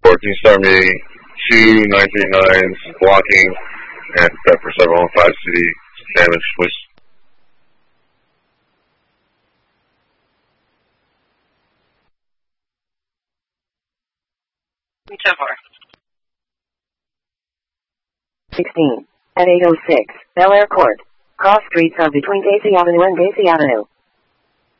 Can you start me 2 939s blocking and prep for 715 city damage, please? So far. 16. At 8:06, Bel Air Court. Cross streets are between Casey Avenue and Casey Avenue.